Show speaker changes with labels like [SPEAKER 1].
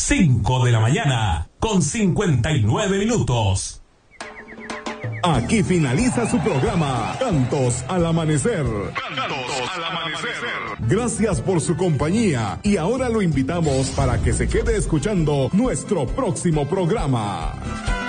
[SPEAKER 1] 5 de la mañana, con 59 minutos.
[SPEAKER 2] Aquí finaliza su programa, Cantos al Amanecer.
[SPEAKER 3] Cantos al Amanecer.
[SPEAKER 2] Gracias por su compañía y ahora lo invitamos para que se quede escuchando nuestro próximo programa.